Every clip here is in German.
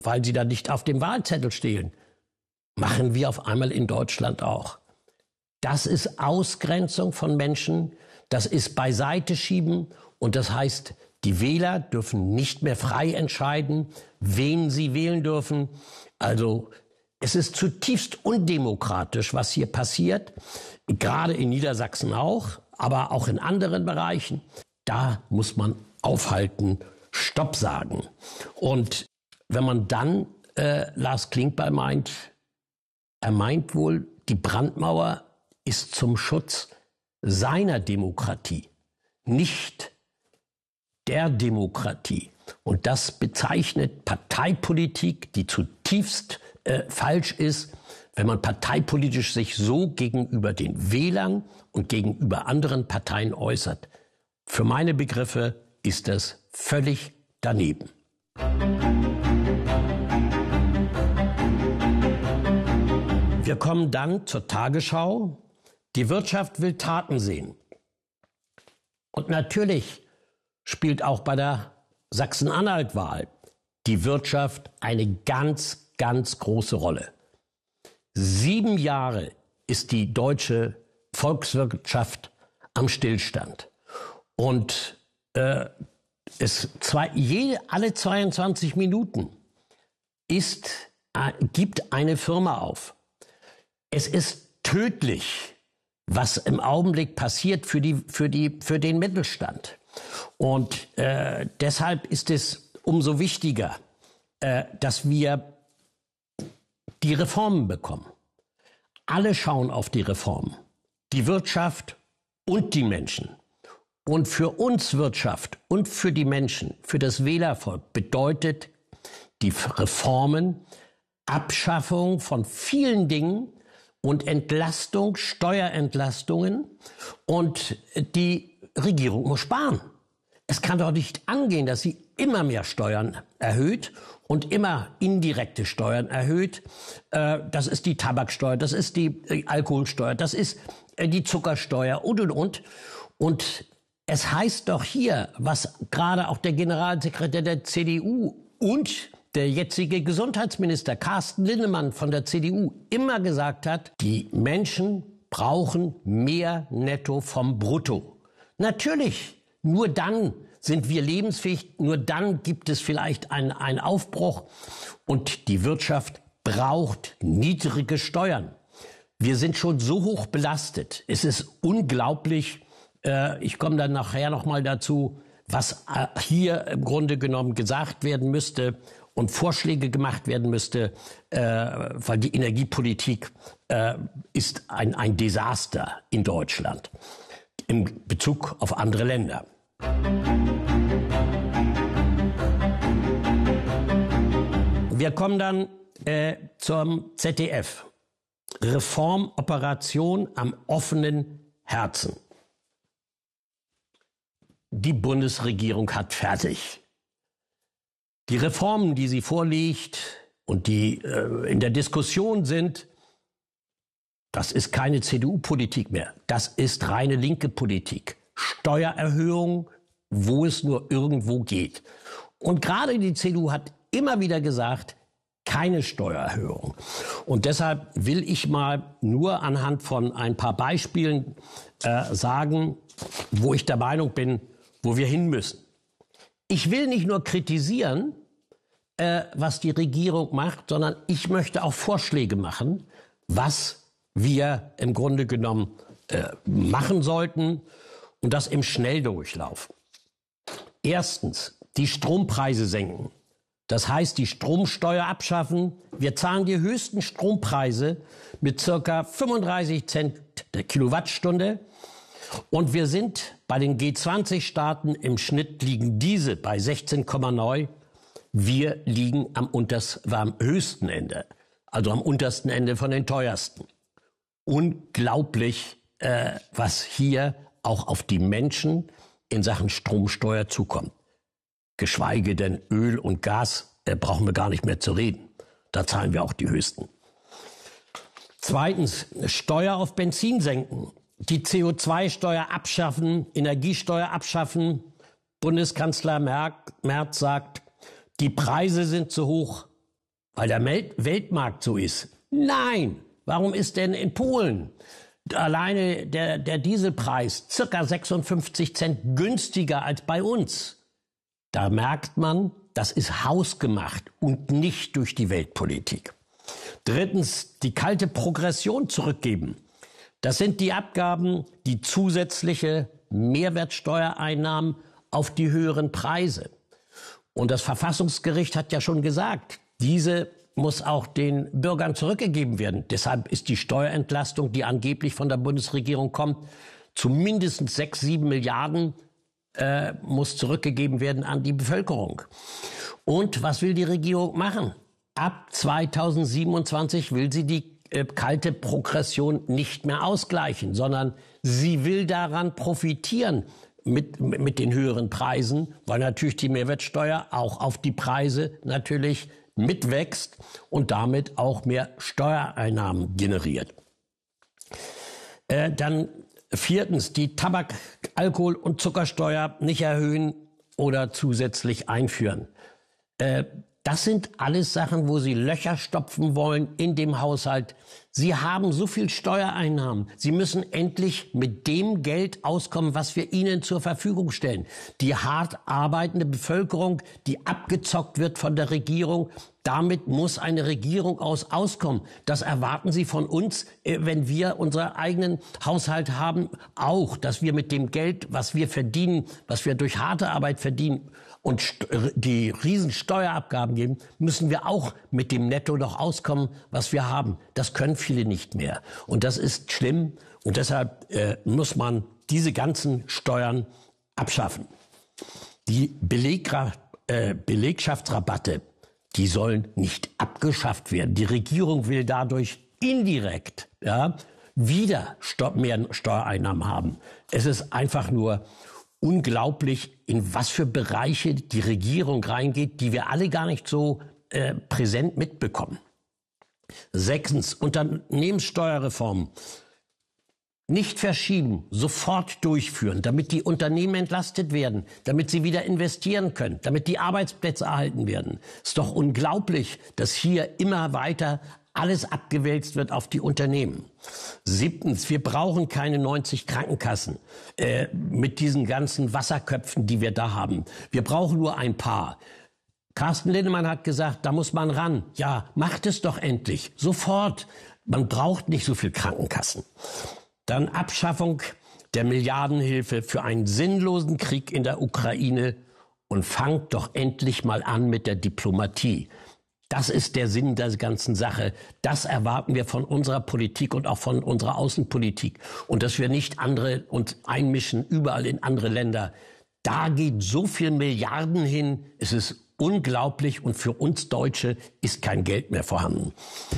weil sie da nicht auf dem Wahlzettel stehen. Machen wir auf einmal in Deutschland auch. Das ist Ausgrenzung von Menschen, das ist Beiseite schieben und das heißt, die Wähler dürfen nicht mehr frei entscheiden, wen sie wählen dürfen. Also es ist zutiefst undemokratisch, was hier passiert, gerade in Niedersachsen auch, aber auch in anderen Bereichen. Da muss man aufhalten, Stopp sagen. Und wenn man dann Lars Klingbeil meint, er meint wohl, die Brandmauer ist zum Schutz seiner Demokratie, nicht der Demokratie. Und das bezeichnet Parteipolitik, die zutiefst falsch ist, wenn man parteipolitisch sich so gegenüber den Wählern und gegenüber anderen Parteien äußert. Für meine Begriffe ist das völlig daneben. Wir kommen dann zur Tagesschau. Die Wirtschaft will Taten sehen. Und natürlich spielt auch bei der Sachsen-Anhalt-Wahl die Wirtschaft eine ganz, ganz große Rolle. 7 Jahre ist die deutsche Volkswirtschaft am Stillstand. Und alle 22 Minuten gibt eine Firma auf. Es ist tödlich, was im Augenblick passiert für den Mittelstand. Und deshalb ist es umso wichtiger, dass wir die Reformen bekommen. Alle schauen auf die Reformen. Die Wirtschaft und die Menschen. Und für uns Wirtschaft und für die Menschen, für das Wählervolk bedeutet die Reformen Abschaffung von vielen Dingen und Entlastung, Steuerentlastungen, und die Regierung muss sparen. Es kann doch nicht angehen, dass sie immer mehr Steuern erhöht und immer indirekte Steuern erhöht. Das ist die Tabaksteuer, das ist die Alkoholsteuer, das ist die Zuckersteuer und. Und es heißt doch hier, was gerade auch der Generalsekretär der CDU und der jetzige Gesundheitsminister Carsten Linnemann von der CDU immer gesagt hat, die Menschen brauchen mehr Netto vom Brutto. Natürlich, nur dann sind wir lebensfähig, nur dann gibt es vielleicht einen Aufbruch. Und die Wirtschaft braucht niedrige Steuern. Wir sind schon so hoch belastet. Es ist unglaublich. Ich komme dann nachher noch mal dazu, was hier im Grunde genommen gesagt werden müsste und Vorschläge gemacht werden müsste, weil die Energiepolitik ist ein Desaster in Deutschland in Bezug auf andere Länder. Wir kommen dann zum ZDF. Reformoperation am offenen Herzen. Die Bundesregierung hat fertig. Die Reformen, die sie vorlegt und die in der Diskussion sind, das ist keine CDU-Politik mehr. Das ist reine linke Politik. Steuererhöhung, wo es nur irgendwo geht. Und gerade die CDU hat immer wieder gesagt, keine Steuererhöhung. Und deshalb will ich mal nur anhand von ein paar Beispielen sagen, wo ich der Meinung bin, wo wir hin müssen. Ich will nicht nur kritisieren, was die Regierung macht, sondern ich möchte auch Vorschläge machen, was wir im Grunde genommen machen sollten, und das im Schnelldurchlauf. Erstens, die Strompreise senken. Das heißt, die Stromsteuer abschaffen. Wir zahlen die höchsten Strompreise mit ca. 35 Cent der Kilowattstunde. Und wir sind bei den G20-Staaten, im Schnitt liegen diese bei 16,9. Wir liegen am höchsten Ende, also am untersten Ende von den teuersten. Unglaublich, was hier auch auf die Menschen in Sachen Stromsteuer zukommt. Geschweige denn Öl und Gas, brauchen wir gar nicht mehr zu reden. Da zahlen wir auch die höchsten. Zweitens, Steuer auf Benzin senken. Die CO2-Steuer abschaffen, Energiesteuer abschaffen. Bundeskanzler Merz sagt, die Preise sind zu hoch, weil der Weltmarkt so ist. Nein, warum ist denn in Polen alleine der Dieselpreis circa 56 Cent günstiger als bei uns? Da merkt man, das ist hausgemacht und nicht durch die Weltpolitik. Drittens, die kalte Progression zurückgeben. Das sind die Abgaben, die zusätzliche Mehrwertsteuereinnahmen auf die höheren Preise. Und das Verfassungsgericht hat ja schon gesagt, diese muss auch den Bürgern zurückgegeben werden. Deshalb ist die Steuerentlastung, die angeblich von der Bundesregierung kommt, zu mindestens 6-7 Milliarden muss zurückgegeben werden an die Bevölkerung. Und was will die Regierung machen? Ab 2027 will sie die kalte Progression nicht mehr ausgleichen, sondern sie will daran profitieren mit den höheren Preisen, weil natürlich die Mehrwertsteuer auch auf die Preise natürlich mitwächst und damit auch mehr Steuereinnahmen generiert. Dann viertens, die Tabak-, Alkohol- und Zuckersteuer nicht erhöhen oder zusätzlich einführen. Das sind alles Sachen, wo Sie Löcher stopfen wollen in dem Haushalt. Sie haben so viel Steuereinnahmen. Sie müssen endlich mit dem Geld auskommen, was wir Ihnen zur Verfügung stellen. Die hart arbeitende Bevölkerung, die abgezockt wird von der Regierung, damit muss eine Regierung auskommen. Das erwarten Sie von uns, wenn wir unseren eigenen Haushalt haben, auch, dass wir mit dem Geld, was wir verdienen, was wir durch harte Arbeit verdienen, und die riesen Steuerabgaben geben, müssen wir auch mit dem Netto noch auskommen, was wir haben. Das können viele nicht mehr. Und das ist schlimm. Und deshalb muss man diese ganzen Steuern abschaffen. Die Belegschaftsrabatte, die sollen nicht abgeschafft werden. Die Regierung will dadurch indirekt wieder mehr Steuereinnahmen haben. Es ist einfach nur unglaublich, in was für Bereiche die Regierung reingeht, die wir alle gar nicht so präsent mitbekommen. Sechstens, Unternehmenssteuerreform. Nicht verschieben, sofort durchführen, damit die Unternehmen entlastet werden, damit sie wieder investieren können, damit die Arbeitsplätze erhalten werden. Ist doch unglaublich, dass hier immer weiter alles abgewälzt wird auf die Unternehmen. Siebtens, wir brauchen keine 90 Krankenkassen mit diesen ganzen Wasserköpfen, die wir da haben. Wir brauchen nur ein paar. Carsten Linnemann hat gesagt, da muss man ran. Ja, macht es doch endlich. Sofort. Man braucht nicht so viel Krankenkassen. Dann Abschaffung der Milliardenhilfe für einen sinnlosen Krieg in der Ukraine und fangt doch endlich mal an mit der Diplomatie. Das ist der Sinn der ganzen Sache. Das erwarten wir von unserer Politik und auch von unserer Außenpolitik. Und dass wir nicht uns einmischen überall in andere Länder. Da geht so viel Milliarden hin. Es ist unglaublich und für uns Deutsche ist kein Geld mehr vorhanden.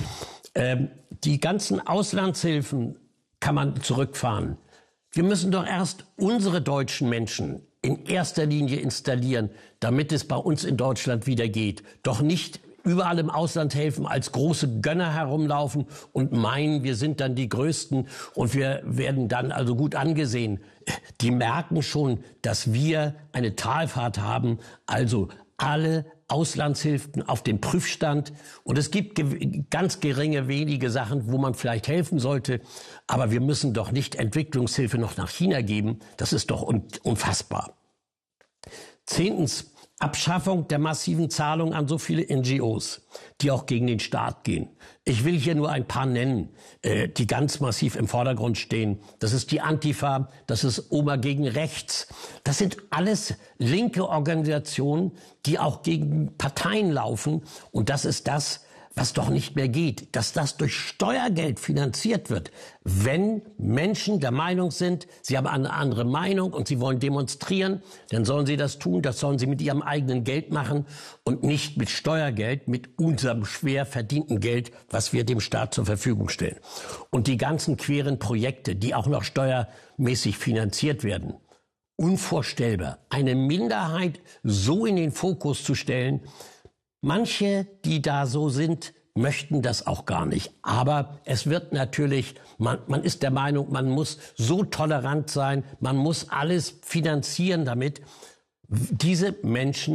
Die ganzen Auslandshilfen kann man zurückfahren. Wir müssen doch erst unsere deutschen Menschen in erster Linie installieren, damit es bei uns in Deutschland wieder geht. Doch nicht überall im Ausland helfen, als große Gönner herumlaufen und meinen, wir sind dann die Größten und wir werden dann also gut angesehen. Die merken schon, dass wir eine Talfahrt haben, also alle Auslandshilfen auf dem Prüfstand. Und es gibt ganz geringe, wenige Sachen, wo man vielleicht helfen sollte. Aber wir müssen doch nicht Entwicklungshilfe noch nach China geben. Das ist doch unfassbar. Zehntens, Abschaffung der massiven Zahlungen an so viele NGOs, die auch gegen den Staat gehen. Ich will hier nur ein paar nennen, die ganz massiv im Vordergrund stehen. Das ist die Antifa, das ist Oma gegen Rechts. Das sind alles linke Organisationen, die auch gegen Parteien laufen. Und das ist das, was doch nicht mehr geht, dass das durch Steuergeld finanziert wird. Wenn Menschen der Meinung sind, sie haben eine andere Meinung und sie wollen demonstrieren, dann sollen sie das tun, das sollen sie mit ihrem eigenen Geld machen und nicht mit Steuergeld, mit unserem schwer verdienten Geld, was wir dem Staat zur Verfügung stellen. Und die ganzen queren Projekte, die auch noch steuermäßig finanziert werden, unvorstellbar, eine Minderheit so in den Fokus zu stellen. Manche, die da so sind, möchten das auch gar nicht. Aber es wird natürlich, man ist der Meinung, man muss so tolerant sein, man muss alles finanzieren damit. Diese Menschen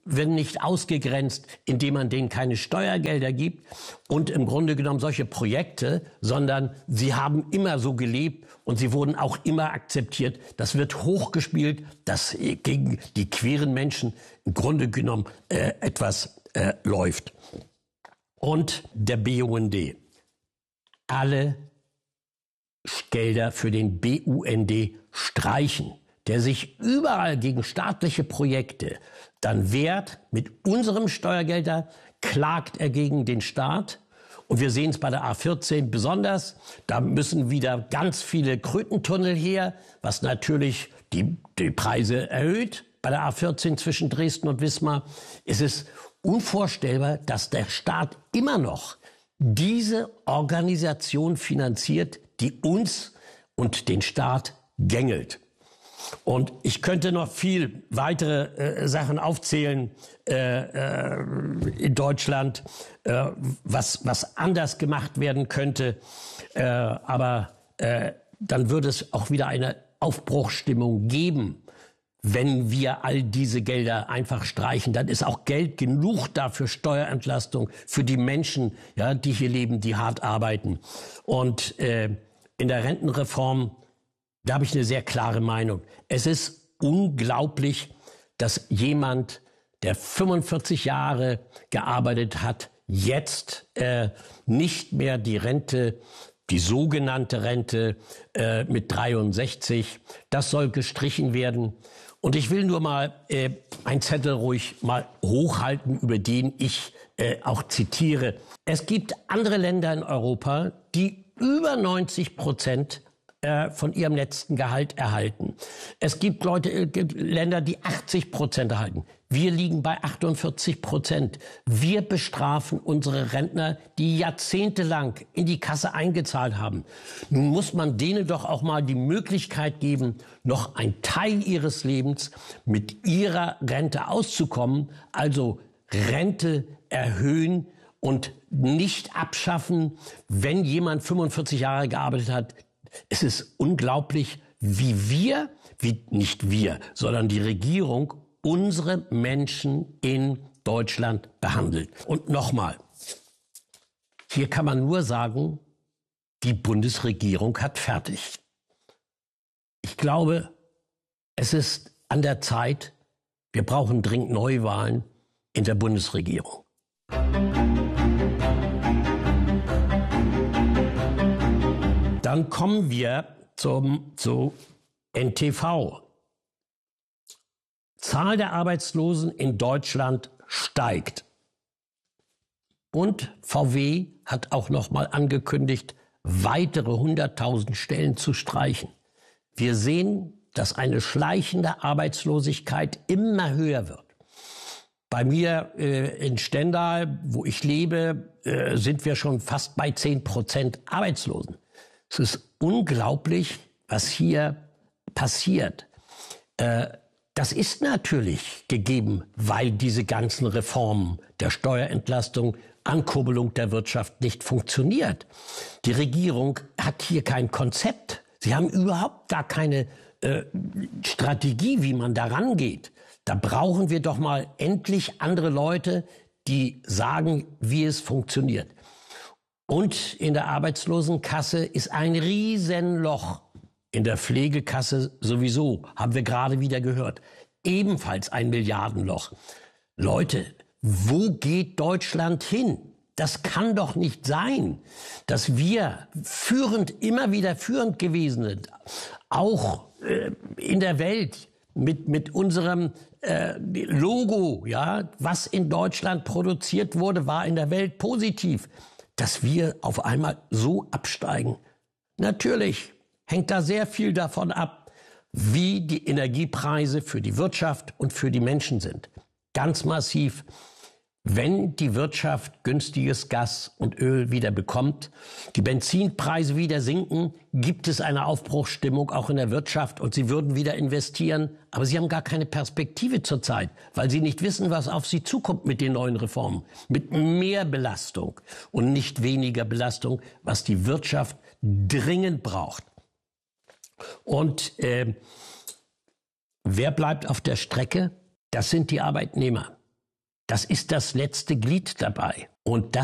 werden nicht ausgegrenzt, indem man denen keine Steuergelder gibt und im Grunde genommen solche Projekte, sondern sie haben immer so gelebt und sie wurden auch immer akzeptiert. Das wird hochgespielt, dass gegen die queeren Menschen im Grunde genommen etwas läuft. Und der BUND. Alle Gelder für den BUND streichen, der sich überall gegen staatliche Projekte dann wehrt, mit unserem Steuergelder klagt er gegen den Staat. Und wir sehen es bei der A14 besonders. Da müssen wieder ganz viele Krötentunnel her, was natürlich die Preise erhöht. Bei der A14 zwischen Dresden und Wismar ist es unvorstellbar, dass der Staat immer noch diese Organisation finanziert, die uns und den Staat gängelt. Und ich könnte noch viel weitere Sachen aufzählen in Deutschland, was anders gemacht werden könnte. Aber dann würde es auch wieder eine Aufbruchsstimmung geben, wenn wir all diese Gelder einfach streichen. Dann ist auch Geld genug da für Steuerentlastung, für die Menschen, ja, die hier leben, die hart arbeiten. Und in der Rentenreform, da habe ich eine sehr klare Meinung. Es ist unglaublich, dass jemand, der 45 Jahre gearbeitet hat, jetzt nicht mehr die Rente, die sogenannte Rente mit 63, das soll gestrichen werden. Und ich will nur mal einen Zettel ruhig mal hochhalten, über den ich auch zitiere. Es gibt andere Länder in Europa, die über 90% von ihrem letzten Gehalt erhalten. Es gibt Länder, die 80% erhalten. Wir liegen bei 48%. Wir bestrafen unsere Rentner, die jahrzehntelang in die Kasse eingezahlt haben. Nun muss man denen doch auch mal die Möglichkeit geben, noch einen Teil ihres Lebens mit ihrer Rente auszukommen. Also Rente erhöhen und nicht abschaffen, wenn jemand 45 Jahre gearbeitet hat. Es ist unglaublich, nicht wir, sondern die Regierung unsere Menschen in Deutschland behandelt. Und nochmal, hier kann man nur sagen, die Bundesregierung hat fertig. Ich glaube, es ist an der Zeit, wir brauchen dringend Neuwahlen in der Bundesregierung. Dann kommen wir zu NTV. Zahl der Arbeitslosen in Deutschland steigt. Und VW hat auch noch mal angekündigt, weitere 100.000 Stellen zu streichen. Wir sehen, dass eine schleichende Arbeitslosigkeit immer höher wird. Bei mir in Stendal, wo ich lebe, sind wir schon fast bei 10% Arbeitslosen. Es ist unglaublich, was hier passiert. Das ist natürlich gegeben, weil diese ganzen Reformen der Steuerentlastung, Ankurbelung der Wirtschaft nicht funktioniert. Die Regierung hat hier kein Konzept. Sie haben überhaupt gar keine Strategie, wie man da rangeht. Da brauchen wir doch mal endlich andere Leute, die sagen, wie es funktioniert. Und in der Arbeitslosenkasse ist ein Riesenloch. In der Pflegekasse sowieso, haben wir gerade wieder gehört. Ebenfalls ein Milliardenloch. Leute, wo geht Deutschland hin? Das kann doch nicht sein, dass wir immer wieder führend gewesen sind. Auch in der Welt mit unserem Logo, ja, was in Deutschland produziert wurde, war in der Welt positiv. Dass wir auf einmal so absteigen. Natürlich hängt da sehr viel davon ab, wie die Energiepreise für die Wirtschaft und für die Menschen sind. Ganz massiv. Wenn die Wirtschaft günstiges Gas und Öl wieder bekommt, die Benzinpreise wieder sinken, gibt es eine Aufbruchsstimmung auch in der Wirtschaft und sie würden wieder investieren. Aber sie haben gar keine Perspektive zurzeit, weil sie nicht wissen, was auf sie zukommt mit den neuen Reformen. Mit mehr Belastung und nicht weniger Belastung, was die Wirtschaft dringend braucht. Und wer bleibt auf der Strecke? Das sind die Arbeitnehmer. das ist das letzte Glied dabei. Und das